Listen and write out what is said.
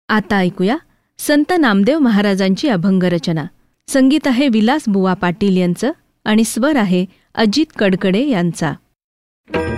आता ऐकूया संत नामदेव महाराजांची अभंगरचना. संगीत आहे विलास बुवा पाटील यांचं आणि स्वर आहे अजित कडकडे यांचा.